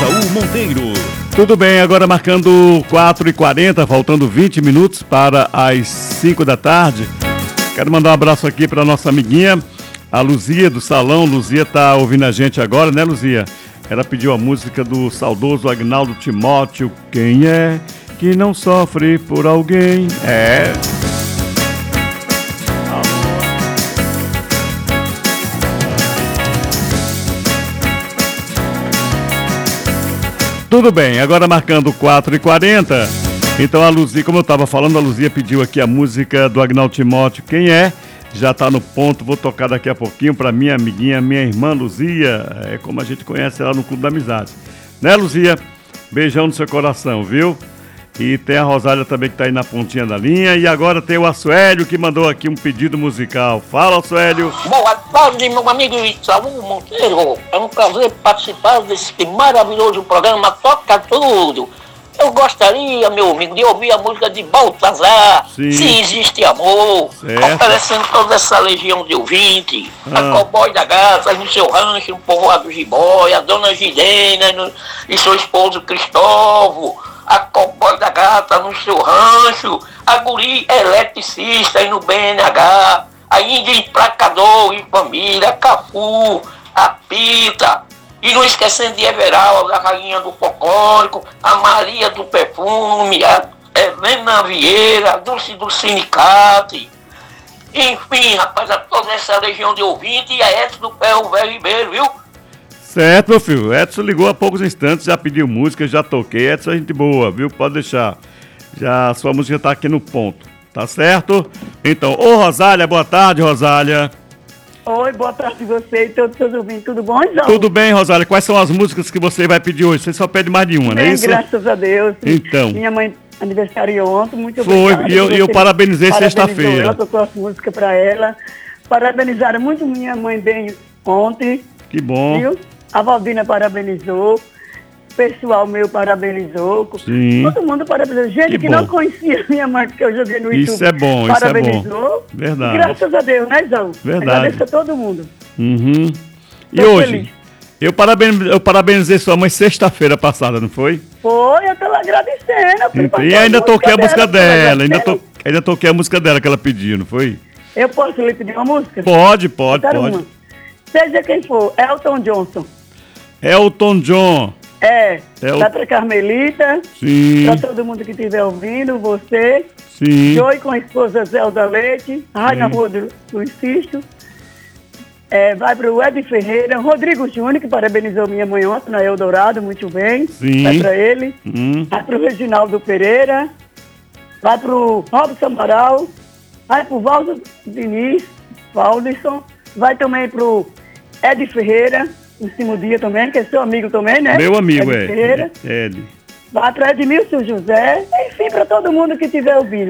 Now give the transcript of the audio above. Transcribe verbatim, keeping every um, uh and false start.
Esaú Monteiro. Tudo bem, agora marcando quatro e quarenta, faltando vinte minutos para as cinco da tarde. Quero mandar um abraço aqui para nossa amiguinha, a Luzia do Salão. Luzia tá ouvindo a gente agora, né, Luzia? Ela pediu a música do saudoso Agnaldo Timóteo. Quem é que não sofre por alguém? É... Tudo bem, agora marcando quatro e quarenta. Então a Luzia, como eu estava falando, a Luzia pediu aqui a música do Agnaldo Timóteo. Quem é? Já está no ponto, vou tocar daqui a pouquinho para minha amiguinha, minha irmã Luzia. É como a gente conhece ela no Clube da Amizade. Né, Luzia? Beijão no seu coração, viu? E tem a Rosália também que está aí na pontinha da linha. E agora tem o Assuélio que mandou aqui um pedido musical. Fala, Assuélio. Boa tarde, meu amigo Esaú Monteiro. É um prazer participar desse maravilhoso programa Toca Tudo. Eu gostaria, meu amigo, de ouvir a música de Baltazar, Sim. Se Existe Amor, Certo. oferecendo toda essa legião de ouvinte, Ah. a Cowboy da Gata, no seu rancho, no povoado Jiboia, a dona Gidena no, e seu esposo Cristóvão, a Cowboy da Gata no seu rancho, a Guri eletricista e no B N H, a Índia Emplacador e família, a Cafu, a Pita, e não esquecendo de Everaldo, a rainha do folclórico, a Maria do perfume, a Helena Vieira, a Dulce do Sindicato. Enfim, rapaz, a toda essa legião de ouvinte e a Edson do Ferro Velho Ribeiro, viu? Certo, meu filho. Edson ligou há poucos instantes, já pediu música, já toquei. Edson é gente boa, viu? Pode deixar. Já a sua música tá aqui no ponto, tá certo? Então, ô Rosália, boa tarde, Rosália. Oi, boa tarde a você e todos os seus ouvintes. Tudo bom, João? Tudo bem, Rosália? Quais são as músicas que você vai pedir hoje? Você só pede mais de uma, não é Bem, isso? graças a Deus. Então. Minha mãe aniversariou ontem, muito Foi, obrigada. e eu, e eu Você parabenizei parabenizou sexta-feira. Ela tocou as músicas pra ela. Parabenizaram muito minha mãe bem ontem, Que bom. viu? A Valdina parabenizou. O pessoal meu parabenizou. Sim. Todo mundo parabenizou. Gente Que que, bom. não conhecia minha mãe, porque eu joguei no YouTube. Isso é bom, isso é parabenizou. bom. Verdade. Graças a Deus, né, João? Verdade. Agradeço a todo mundo. Uhum. E Tô hoje? feliz. Eu, paraben... eu parabenizei sua mãe sexta-feira passada, não foi? Foi, eu tô lá agradecendo. eu Então, fui e passar ainda toquei a música tô dela, ainda, agradecendo. to... ainda toquei a música dela que ela pediu, não foi? Eu posso lhe pedir uma música? Pode, pode, Eu quero pode. uma. Seja quem for, Elton Johnson. Elton John. É, El- dá pra Carmelita, Sim, pra todo mundo que estiver ouvindo, você, sim. Joey com a esposa Zelda Leite, Raina Sim. Rua do, do Insisto, é, vai pro Ed Ferreira, Rodrigo Júnior, que parabenizou minha mãe ontem na Eldorado, muito bem, Sim. vai pra ele, Hum. vai pro Reginaldo Pereira, vai pro Robson Amaral, vai pro Valdo Diniz, Valdisson, vai também pro Ed Ferreira, em cima do dia também, que é seu amigo também, né? Meu amigo, Ed é. Ferreira. É, Ed. Vai para Edmilson José, enfim, para todo mundo que estiver ouvindo.